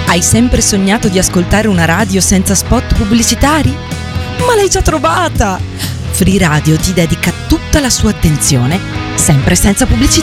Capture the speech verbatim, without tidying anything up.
Hai sempre sognato di ascoltare una radio senza spot pubblicitari? Ma l'hai già trovata! Free Radio ti dedica tutta la sua attenzione, sempre senza pubblicità.